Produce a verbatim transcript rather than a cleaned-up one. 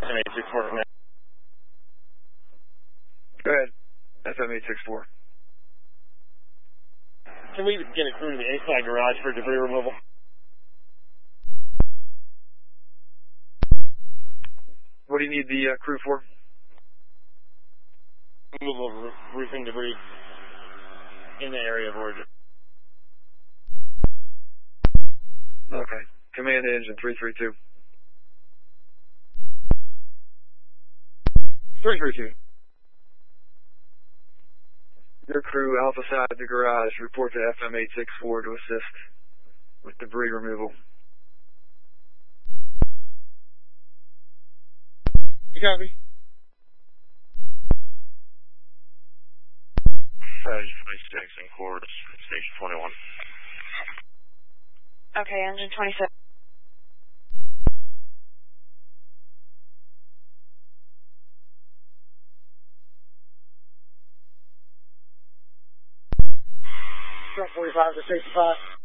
M eight six four. Go ahead. F M eight six four. Can we get a crew to the A-side garage for debris removal? What do you need the uh, crew for? Removal of roof, roofing debris in the area of origin. Okay. Command engine three three two. three three two. Your crew, Alpha side of the garage, report to F M eight six four to assist with debris removal. You copy? Stage twenty-six in course, station twenty-one. Okay, engine twenty-seven. Truck forty-five to station five.